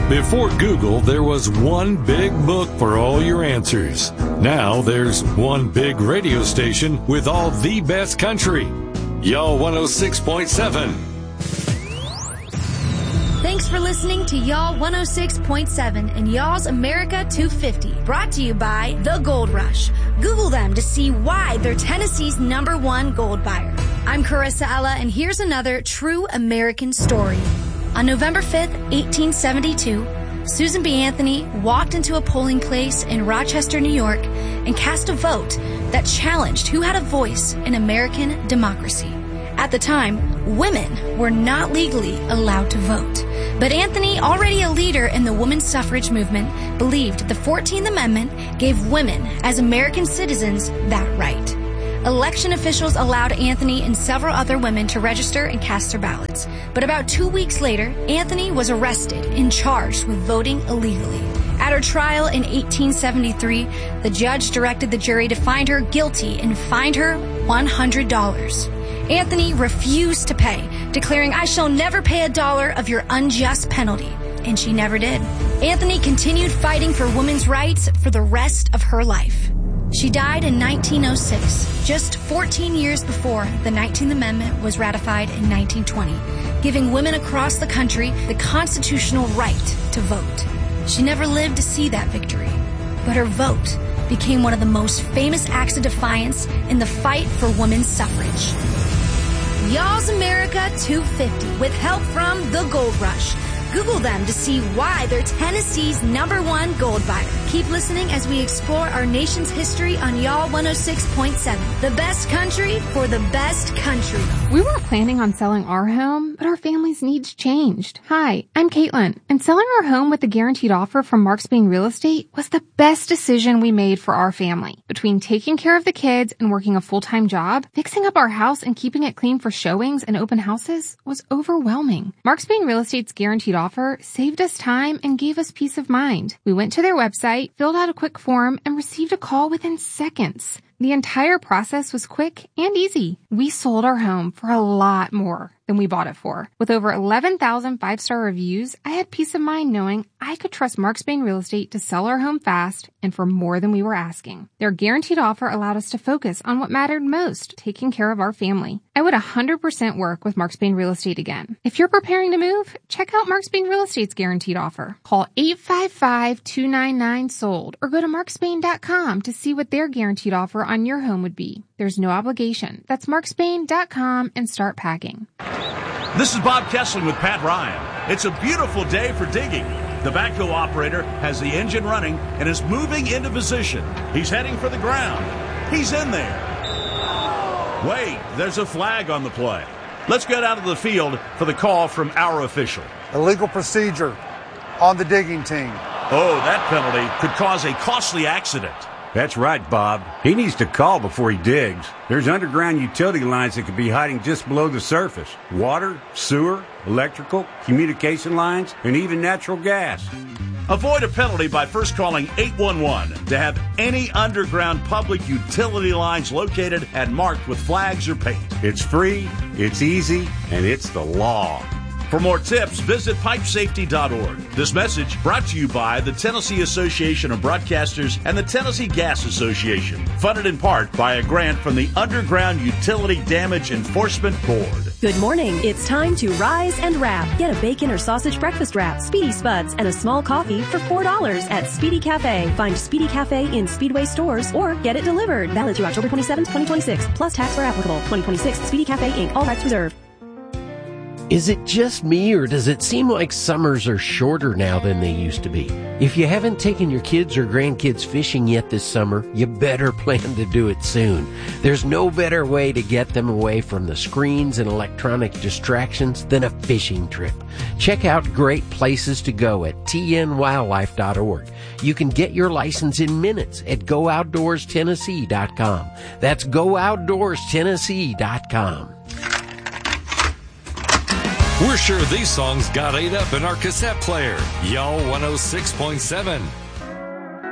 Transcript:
Before Google, there was one big book for all your answers. Now there's one big radio station with all the best country. Y'all 106.7. Thanks for listening to Y'all 106.7 and Y'all's America 250. Brought to you by The Gold Rush. Google them to see why they're Tennessee's #1 gold buyer. I'm Carissa Ella, and here's another true American story. On November 5th, 1872, Susan B. Anthony walked into a polling place in Rochester, New York, and cast a vote that challenged who had a voice in American democracy. At the time, women were not legally allowed to vote. But Anthony, already a leader in the women's suffrage movement, believed the 14th Amendment gave women, as American citizens, that right. Election officials allowed Anthony and several other women to register and cast their ballots. But about 2 weeks later, Anthony was arrested and charged with voting illegally. At her trial in 1873, the judge directed the jury to find her guilty and fined her $100. Anthony refused to pay, declaring, "I shall never pay $1 of your unjust penalty." And she never did. Anthony continued fighting for women's rights for the rest of her life. She died in 1906, just 14 years before the 19th Amendment was ratified in 1920, giving women across the country the constitutional right to vote. She never lived to see that victory, but her vote became one of the most famous acts of defiance in the fight for women's suffrage. Y'all's America 250 with help from The Gold Rush. Google them to see why they're Tennessee's #1 gold buyer. Keep listening as we explore our nation's history on Y'all 106.7. The best country for the best country. We weren't planning on selling our home, but our family's needs changed. Hi, I'm Caitlin, and selling our home with a guaranteed offer from Marks Bain Real Estate was the best decision we made for our family. Between taking care of the kids and working a full-time job, fixing up our house and keeping it clean for showings and open houses was overwhelming. Marks Bain Real Estate's guaranteed offer saved us time and gave us peace of mind. We went to their website, filled out a quick form, and received a call within seconds. The entire process was quick and easy. We sold our home for a lot more than we bought it for. With over 11,000 five-star reviews, I had peace of mind knowing I could trust Marks Bain Real Estate to sell our home fast and for more than we were asking. Their guaranteed offer allowed us to focus on what mattered most, taking care of our family. I would 100% work with Marks Bain Real Estate again. If you're preparing to move, check out Marks Bain Real Estate's guaranteed offer. Call 855-299-SOLD or go to marksbain.com to see what their guaranteed offer on your home would be. There's no obligation. That's marksbain.com and start packing. This is Bob Kessling with Pat Ryan. It's a beautiful day for digging. The backhoe operator has the engine running and is moving into position. He's heading for the ground. He's in there. Wait, there's a flag on the play. Let's get out of the field for the call from our official. Illegal procedure on the digging team. Oh, that penalty could cause a costly accident. That's right, Bob. He needs to call before he digs. There's underground utility lines that could be hiding just below the surface. Water, sewer, electrical, communication lines, and even natural gas. Avoid a penalty by first calling 811 to have any underground public utility lines located and marked with flags or paint. It's free, it's easy, and it's the law. For more tips, visit pipesafety.org. This message brought to you by the Tennessee Association of Broadcasters and the Tennessee Gas Association, funded in part by a grant from the Underground Utility Damage Enforcement Board. Good morning. It's time to rise and wrap. Get a bacon or sausage breakfast wrap, Speedy Spuds, and a small coffee for $4 at Speedy Cafe. Find Speedy Cafe in Speedway stores or get it delivered. Valid through October 27, 2026, plus tax where applicable. 2026, Speedy Cafe, Inc., all rights reserved. Is it just me, or does it seem like summers are shorter now than they used to be? If you haven't taken your kids or grandkids fishing yet this summer, you better plan to do it soon. There's no better way to get them away from the screens and electronic distractions than a fishing trip. Check out great places to go at tnwildlife.org. You can get your license in minutes at GoOutdoorsTennessee.com. That's GoOutdoorsTennessee.com. We're sure these songs got ate up in our cassette player. Y'all 106.7.